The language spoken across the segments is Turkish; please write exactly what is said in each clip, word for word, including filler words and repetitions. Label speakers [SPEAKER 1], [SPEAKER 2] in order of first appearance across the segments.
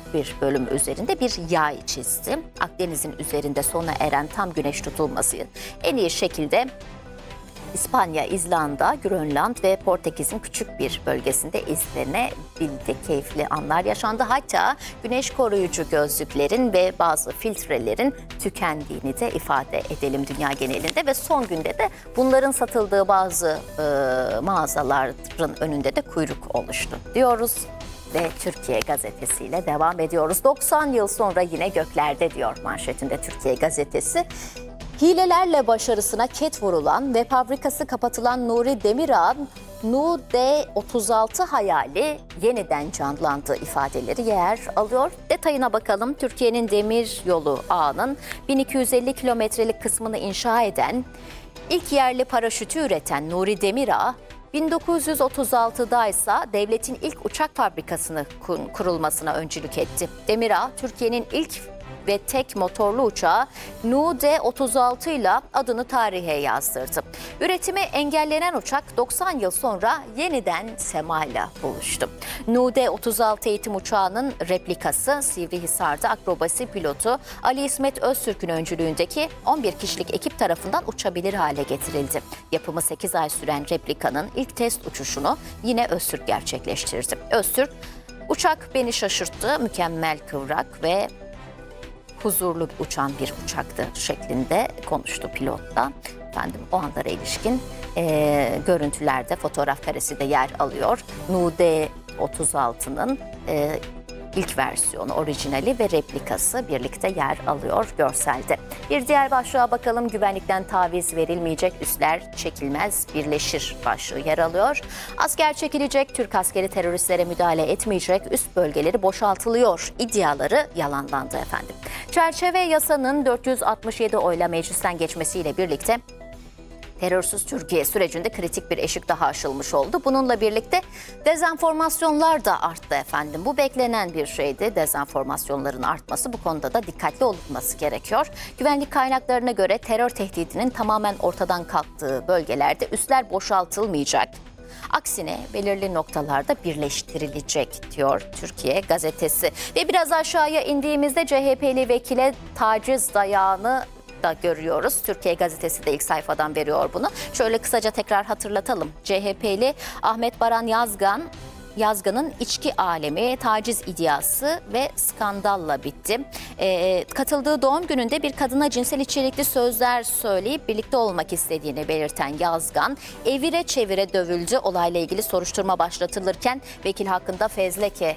[SPEAKER 1] büyük bir bölüm üzerinde bir yay çizdi. Akdeniz'in üzerinde sona eren tam güneş tutulması en iyi şekilde İspanya, İzlanda, Grönland ve Portekiz'in küçük bir bölgesinde izlenebildi. Keyifli anlar yaşandı. Hatta güneş koruyucu gözlüklerin ve bazı filtrelerin tükendiğini de ifade edelim dünya genelinde. Ve son günde de bunların satıldığı bazı e, mağazaların önünde de kuyruk oluştu diyoruz. Ve Türkiye gazetesiyle devam ediyoruz. doksan yıl sonra yine göklerde diyor manşetinde Türkiye gazetesi. Hilelerle başarısına ket vurulan ve fabrikası kapatılan Nuri Demirağ'ın Nu D otuz altı hayali yeniden canlandığı ifadeleri yer alıyor. Detayına bakalım. Türkiye'nin demir yolu ağının bin iki yüz elli kilometrelik kısmını inşa eden, ilk yerli paraşütü üreten Nuri Demirağ, bin dokuz yüz otuz altıda ise devletin ilk uçak fabrikasını kurulmasına öncülük etti. Demirağ, Türkiye'nin ilk ve tek motorlu uçağı Nu D otuz altı ile adını tarihe yazdırdı. Üretimi engellenen uçak doksan yıl sonra yeniden semayla buluştu. Nu D otuz altı eğitim uçağının replikası Sivrihisar'da akrobasi pilotu Ali İsmet Öztürk'ün öncülüğündeki on bir kişilik ekip tarafından uçabilir hale getirildi. Yapımı sekiz ay süren replikanın ilk test uçuşunu yine Öztürk gerçekleştirdi. Öztürk, "Uçak beni şaşırttı, mükemmel, kıvrak ve huzurlu uçan bir uçaktı" şeklinde konuştu pilotla. Efendim o anlara ilişkin e, görüntülerde fotoğraf karesi de yer alıyor. Nu D otuz altının e, ilk versiyonu, orijinali ve replikası birlikte yer alıyor görselde. Bir diğer başlığa bakalım. Güvenlikten taviz verilmeyecek, üsler çekilmez, birleşir başlığı yer alıyor. Asker çekilecek, Türk askeri teröristlere müdahale etmeyecek, üst bölgeleri boşaltılıyor iddiaları yalanlandı efendim. Çerçeve yasanın dört yüz altmış yedi oyla meclisten geçmesiyle birlikte terörsüz Türkiye sürecinde kritik bir eşik daha aşılmış oldu. Bununla birlikte dezenformasyonlar da arttı efendim. Bu beklenen bir şeydi. Dezenformasyonların artması, bu konuda da dikkatli olunması gerekiyor. Güvenlik kaynaklarına göre terör tehdidinin tamamen ortadan kalktığı bölgelerde üsler boşaltılmayacak. Aksine belirli noktalarda birleştirilecek diyor Türkiye gazetesi. Ve biraz aşağıya indiğimizde C H P'li vekile taciz dayağını da görüyoruz. Türkiye gazetesi de ilk sayfadan veriyor bunu. Şöyle kısaca tekrar hatırlatalım. C H P'li Ahmet Baran Yazgan, Yazgan'ın içki alemi, taciz iddiası ve skandalla bitti. Ee, katıldığı doğum gününde bir kadına cinsel içerikli sözler söyleyip birlikte olmak istediğini belirten Yazgan, evire çevire dövüldü. Olayla ilgili soruşturma başlatılırken vekil hakkında fezleke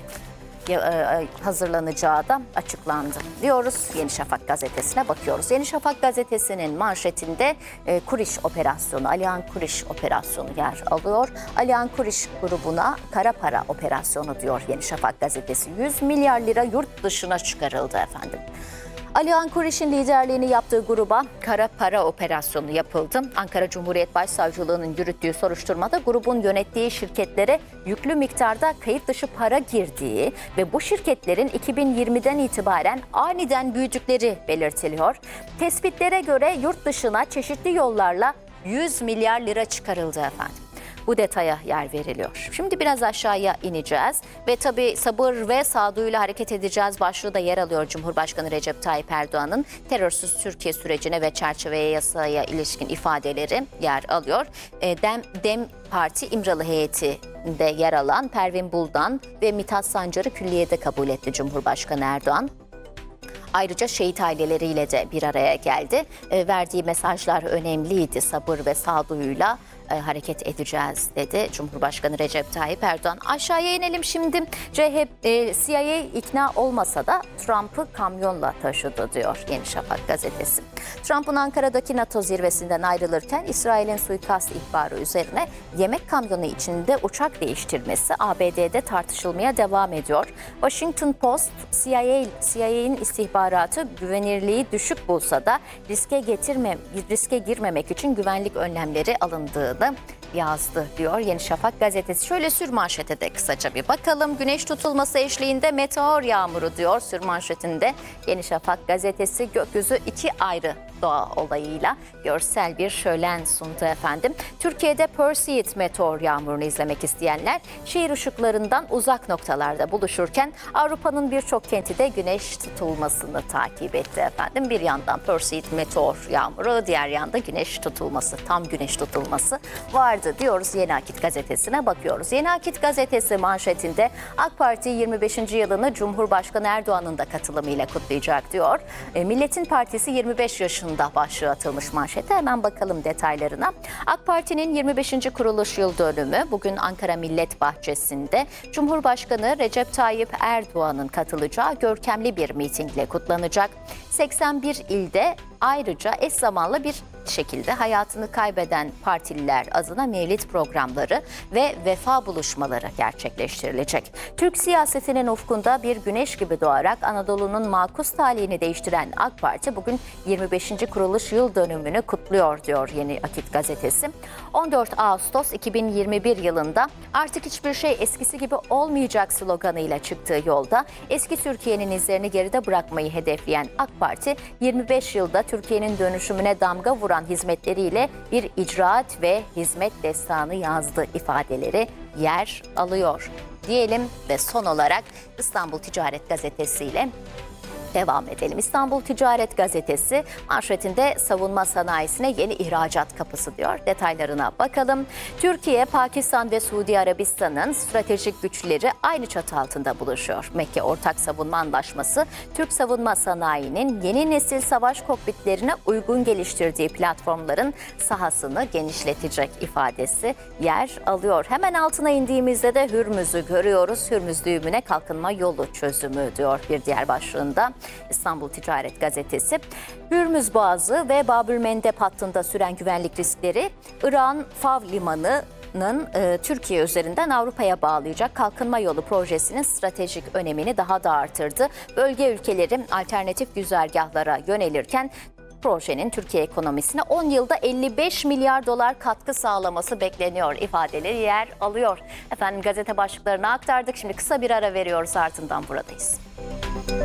[SPEAKER 1] hazırlanacağı da açıklandı diyoruz. Yeni Şafak gazetesine bakıyoruz. Yeni Şafak gazetesinin manşetinde e, Kuriş operasyonu, Alihan Kuriş operasyonu yer alıyor. Alihan Kuriş grubuna kara para operasyonu diyor Yeni Şafak gazetesi. yüz milyar lira yurt dışına çıkarıldı efendim. Alihan Kuriş'in liderliğini yaptığı gruba kara para operasyonu yapıldı. Ankara Cumhuriyet Başsavcılığı'nın yürüttüğü soruşturmada grubun yönettiği şirketlere yüklü miktarda kayıt dışı para girdiği ve bu şirketlerin iki bin yirmiden itibaren aniden büyüdükleri belirtiliyor. Tespitlere göre yurt dışına çeşitli yollarla yüz milyar lira çıkarıldı efendim. Bu detaya yer veriliyor. Şimdi biraz aşağıya ineceğiz ve tabii sabır ve sağduyuyla hareket edeceğiz başlığı da yer alıyor. Cumhurbaşkanı Recep Tayyip Erdoğan'ın terörsüz Türkiye sürecine ve çerçeveye yasaya ilişkin ifadeleri yer alıyor. Dem, Dem Parti İmralı heyetinde yer alan Pervin Buldan ve Mithat Sancar'ı külliyede kabul etti Cumhurbaşkanı Erdoğan. Ayrıca şehit aileleriyle de bir araya geldi. E, verdiği mesajlar önemliydi. Sabır ve sağduyuyla e, hareket edeceğiz dedi Cumhurbaşkanı Recep Tayyip Erdoğan. Aşağıya inelim şimdi. C H P, e, C I A ikna olmasa da Trump'ı kamyonla taşıdı diyor Yeni Şafak gazetesi. Trump'ın Ankara'daki NATO zirvesinden ayrılırken İsrail'in suikast ihbarı üzerine yemek kamyonu içinde uçak değiştirmesi A B D'de tartışılmaya devam ediyor. Washington Post, C I A, C I A'nin istihbaratı güvenirliği düşük bulsa da riske getirme, riske girmemek için güvenlik önlemleri alındığını yazdı diyor Yeni Şafak gazetesi. Şöyle sürmanşete de kısaca bir bakalım. Güneş tutulması eşliğinde meteor yağmuru diyor sürmanşetinde Yeni Şafak gazetesi. Gökyüzü iki ayrı doğa olayıyla görsel bir şölen sundu efendim. Türkiye'de Perseid meteor yağmurunu izlemek isteyenler şehir ışıklarından uzak noktalarda buluşurken Avrupa'nın birçok kenti de güneş tutulmasını takip etti efendim. Bir yandan Perseid meteor yağmuru, diğer yanda güneş tutulması, tam güneş tutulması vardı diyoruz. Yeni Akit gazetesine bakıyoruz. Yeni Akit gazetesi manşetinde AK Parti yirmi beşinci yılını Cumhurbaşkanı Erdoğan'ın da katılımıyla kutlayacak diyor. E, Milletin Partisi yirmi beş yaşında başlığı atılmış manşete. Hemen bakalım detaylarına. AK Parti'nin yirmi beşinci kuruluş yıl dönümü bugün Ankara Millet Bahçesi'nde Cumhurbaşkanı Recep Tayyip Erdoğan'ın katılacağı görkemli bir mitingle kutlanacak. seksen bir ilde ayrıca eş zamanlı bir şekilde hayatını kaybeden partililer adına mevlid programları ve vefa buluşmaları gerçekleştirilecek. Türk siyasetinin ufkunda bir güneş gibi doğarak Anadolu'nun makus talihini değiştiren AK Parti bugün yirmi beşinci kuruluş yıl dönümünü kutluyor diyor Yeni Akit gazetesi. on dört Ağustos iki bin yirmi bir yılında artık hiçbir şey eskisi gibi olmayacak sloganıyla çıktığı yolda eski Türkiye'nin izlerini geride bırakmayı hedefleyen AK Parti yirmi beş yılda Türkiye'nin dönüşümüne damga vuran hizmetleriyle bir icraat ve hizmet destanı yazdı ifadeleri yer alıyor diyelim ve son olarak İstanbul Ticaret Gazetesi ile devam edelim. İstanbul Ticaret Gazetesi manşetinde savunma sanayisine yeni ihracat kapısı diyor. Detaylarına bakalım. Türkiye, Pakistan ve Suudi Arabistan'ın stratejik güçleri aynı çatı altında buluşuyor. Mekke Ortak Savunma Anlaşması, Türk savunma sanayinin yeni nesil savaş kokpitlerine uygun geliştirdiği platformların sahasını genişletecek ifadesi yer alıyor. Hemen altına indiğimizde de Hürmüz'ü görüyoruz. Hürmüz düğümüne kalkınma yolu çözümü diyor bir diğer başlığında. İstanbul Ticaret Gazetesi, Hürmüz Boğazı ve Babülmendeb hattında süren güvenlik riskleri İran Fav Limanı'nın e, Türkiye üzerinden Avrupa'ya bağlayacak kalkınma yolu projesinin stratejik önemini daha da artırdı. Bölge ülkeleri alternatif güzergahlara yönelirken projenin Türkiye ekonomisine on yılda elli beş milyar dolar katkı sağlaması bekleniyor ifadeleri yer alıyor. Efendim gazete başlıklarını aktardık. Şimdi kısa bir ara veriyoruz, ardından buradayız.